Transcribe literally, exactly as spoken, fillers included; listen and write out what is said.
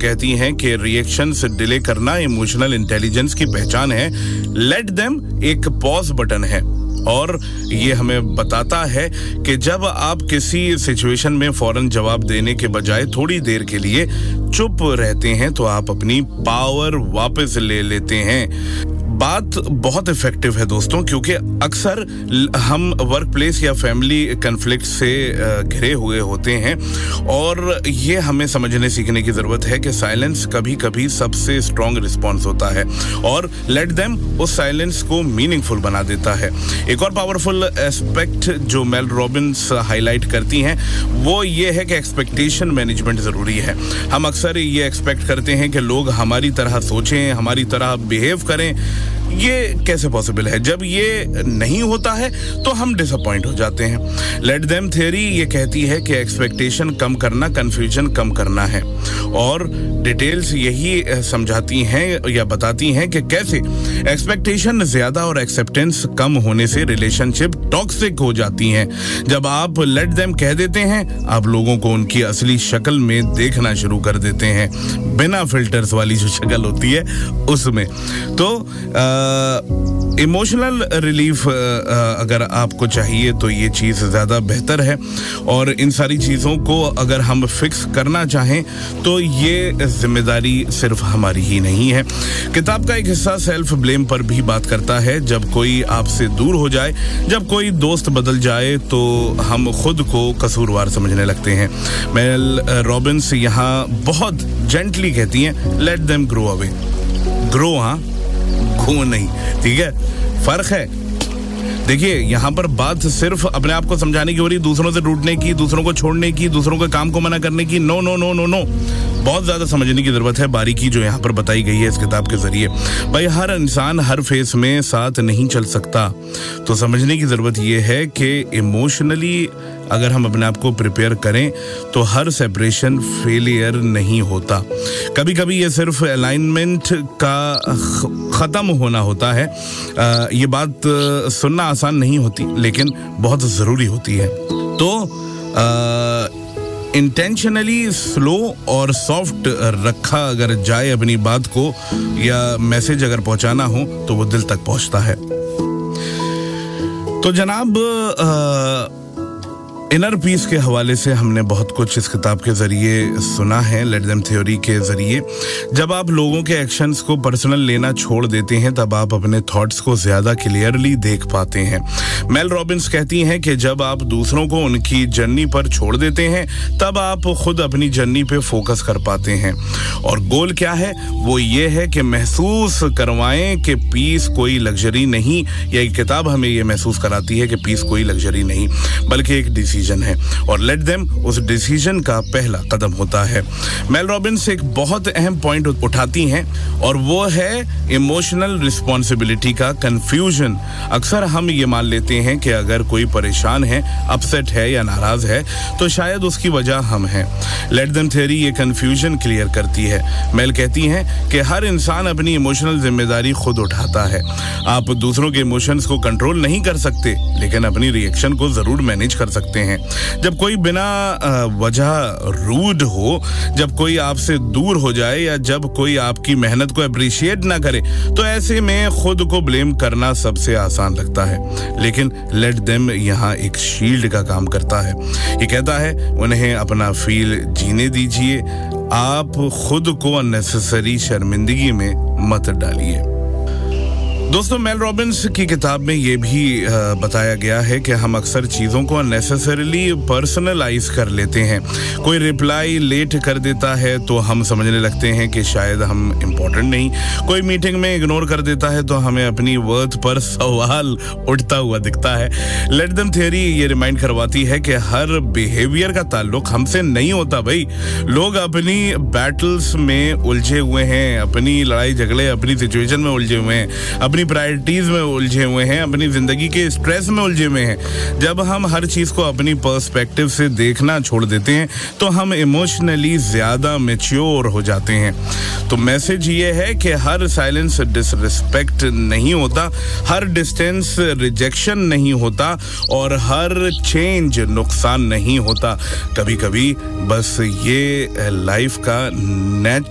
कहती हैं कि रिएक्शंस डिले करना इमोशनल इंटेलिजेंस की पहचान है। लेट देम एक पॉज बटन है और ये हमें बताता है कि जब आप किसी सिचुएशन में फौरन जवाब देने के बजाय थोड़ी देर के लिए चुप रहते हैं तो आप अपनी पावर वापस ले लेते हैं। बात बहुत इफेक्टिव है दोस्तों, क्योंकि अक्सर हम वर्क प्लेस या फैमिली कन्फ्लिक्ट से घिरे हुए होते हैं और ये हमें समझने सीखने की ज़रूरत है कि साइलेंस कभी कभी सबसे स्ट्रॉन्ग रिस्पॉन्स होता है और लेट देम उस साइलेंस को मीनिंगफुल बना देता है। एक और पावरफुल एस्पेक्ट जो मेल रॉबिन्स हाईलाइट करती हैं वो ये है कि एक्सपेक्टेशन मैनेजमेंट ज़रूरी है। हम अक्सर ये एक्सपेक्ट करते हैं कि लोग हमारी तरह सोचें, हमारी तरह बिहेव करें। ये कैसे पॉसिबल है? जब ये नहीं होता है तो हम डिसअपॉइंट हो जाते हैं। लेट देम थ्योरी ये कहती है कि एक्सपेक्टेशन कम करना कंफ्यूजन कम करना है और डिटेल्स यही समझाती हैं या बताती हैं कि कैसे एक्सपेक्टेशन ज्यादा और एक्सेप्टेंस कम होने से रिलेशनशिप टॉक्सिक हो जाती हैं। जब आप लेट देम कह देते हैं आप लोगों को उनकी असली शक्ल में देखना शुरू कर देते हैं, बिना फिल्टर्स वाली जो शक्ल होती है उसमें। तो आ, इमोशनल रिलीफ अगर आपको चाहिए तो ये चीज़ ज़्यादा बेहतर है और इन सारी चीज़ों को अगर हम फिक्स करना चाहें तो ये जिम्मेदारी सिर्फ हमारी ही नहीं है। किताब का एक हिस्सा सेल्फ ब्लेम पर भी बात करता है। जब कोई आपसे दूर हो जाए, जब कोई दोस्त बदल जाए तो हम खुद को कसूरवार समझने लगते हैं। मेल रॉबिन्स यहाँ बहुत जेंटली कहती हैं let them grow away. Grow, हाँ, घू नहीं, ठीक है, फर्क है। देखिए यहाँ पर बात सिर्फ अपने आप को समझाने की हो रही, दूसरों से रूठने की, दूसरों को छोड़ने की, दूसरों के काम को मना करने की। No no no no no बहुत ज्यादा समझने की जरूरत है, बारीकी जो यहाँ पर बताई गई है इस किताब के जरिए। भाई हर इंसान हर फेस में साथ नहीं चल सकता, तो समझने की जरूरत ये है कि इमोशनली अगर हम अपने आप को प्रिपेयर करें तो हर सेपरेशन फेलियर नहीं होता। कभी कभी ये सिर्फ अलाइनमेंट का ख़त्म होना होता है। आ, ये बात सुनना आसान नहीं होती लेकिन बहुत ज़रूरी होती है। तो इंटेंशनली स्लो और सॉफ्ट रखा अगर जाए अपनी बात को या मैसेज अगर पहुंचाना हो तो वो दिल तक पहुंचता है। तो जनाब आ, इनर पीस के हवाले से हमने बहुत कुछ इस किताब के ज़रिए सुना है, लेट देम थ्योरी के ज़रिए। जब आप लोगों के एक्शंस को पर्सनल लेना छोड़ देते हैं तब आप अपने थॉट्स को ज़्यादा क्लियरली देख पाते हैं। मेल रॉबिन्स कहती हैं कि जब आप दूसरों को उनकी जर्नी पर छोड़ देते हैं तब आप खुद अपनी जर्नी पे फोकस कर पाते हैं। और गोल क्या है? वो ये है कि महसूस करवाएं कि पीस कोई लग्जरी नहीं, या एक किताब हमें ये महसूस कराती है कि पीस कोई लग्जरी नहीं बल्कि एक डिसीजन है और लेट देम उस डिसीजन का पहला कदम होता है। मेल रॉबिन्स एक बहुत अहम पॉइंट उठाती हैं और वो है इमोशनल रिस्पॉन्सिबिलिटी का कंफ्यूजन। अक्सर हम ये मान लेते हैं कि अगर कोई परेशान है, अपसेट है या नाराज है तो शायद उसकी वजह हम हैं। लेट देम थ्योरी ये कंफ्यूजन क्लियर करती है। मेल कहती हैं कि हर इंसान अपनी इमोशनल जिम्मेदारी खुद उठाता है। आप दूसरों के इमोशंस को कंट्रोल नहीं कर सकते लेकिन अपनी रिएक्शन को जरूर मैनेज कर सकते हैं। जब कोई बिना वजह रूड हो, जब कोई आपसे दूर हो जाए या जब कोई आपकी मेहनत को अप्रिशिएट ना करे तो ऐसे में खुद को ब्लेम करना सबसे आसान लगता है। लेकिन लेट देम यहाँ एक शील्ड का काम करता है। ये कहता है उन्हें अपना फील जीने दीजिए, आप खुद को अननेसेसरी शर्मिंदगी में मत डालिए। दोस्तों मेल रॉबिन्स की किताब में ये भी बताया गया है कि हम अक्सर चीज़ों को अननेसेसरीली पर्सनलाइज कर लेते हैं। कोई रिप्लाई लेट कर देता है तो हम समझने लगते हैं कि शायद हम इम्पोर्टेंट नहीं। कोई मीटिंग में इग्नोर कर देता है तो हमें अपनी वर्थ पर सवाल उठता हुआ दिखता है। लेट देम थ्योरी ये रिमाइंड करवाती है कि हर बिहेवियर का ताल्लुक हमसे नहीं होता। भाई लोग अपनी बैटल्स में उलझे हुए हैं, अपनी लड़ाई झगड़े अपनी सिचुएशन में उलझे हुए हैं, अपनी प्रायोरिटीज में उलझे हुए हैं, अपनी जिंदगी के स्ट्रेस में उलझे हुए हैं। जब हम हर चीज को अपनी पर्सपेक्टिव से देखना छोड़ देते हैं तो हम इमोशनली ज्यादा मैच्योर हो जाते हैं। तो मैसेज ये है कि हर साइलेंस डिसरिस्पेक्ट नहीं होता, हर डिस्टेंस रिजेक्शन नहीं होता और हर चेंज नुकसान नहीं होता। कभी कभी बस ये लाइफ का नेचुरल